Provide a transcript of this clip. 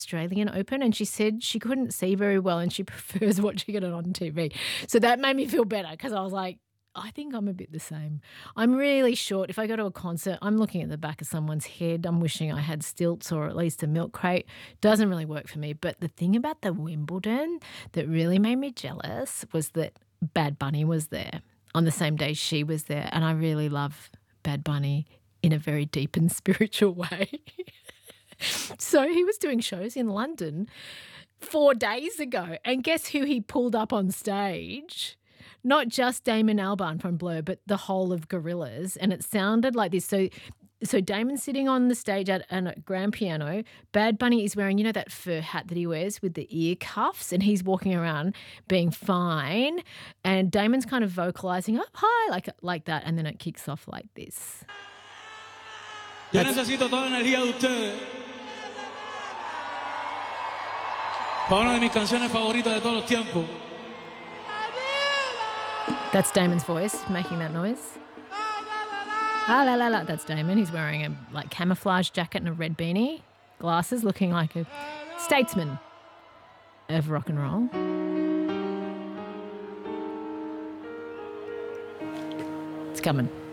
Australian Open, and she said she couldn't see very well and she prefers watching it on TV. So that made me feel better because I was like, I think I'm a bit the same. I'm really short. If I go to a concert, I'm looking at the back of someone's head. I'm wishing I had stilts or at least a milk crate. Doesn't really work for me. But the thing about the Wimbledon that really made me jealous was that Bad Bunny was there on the same day she was there. And I really love Bad Bunny in a very deep and spiritual way. So he was doing shows in London 4 days ago. And guess who he pulled up on stage? Not just Damon Albarn from Blur, but the whole of Gorillaz. And it sounded like this. So Damon's sitting on the stage at a grand piano. Bad Bunny is wearing, that fur hat that he wears with the ear cuffs, and he's walking around being fine. And Damon's kind of vocalizing, oh, hi, like that. And then it kicks off like this. Yo necesito toda la energía de ustedes para una de mis canciones favoritas de todos los tiempos. That's Damon's voice making that noise. Ah, la, la, la. That's Damon. He's wearing a camouflage jacket and a red beanie, glasses, looking like a statesman of rock and roll. It's coming.